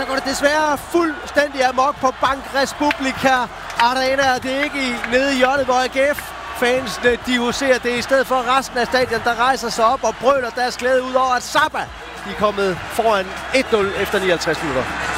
så går det desværre fuldstændig amok på Bank Republika Arena. Det er ikke nede i hjørnet, hvor AGF-fansene de huserer det. I stedet for resten af stadion, der rejser sig op og brøler deres glæde ud over, at Saba de er kommet foran 1-0 efter 59 minutter.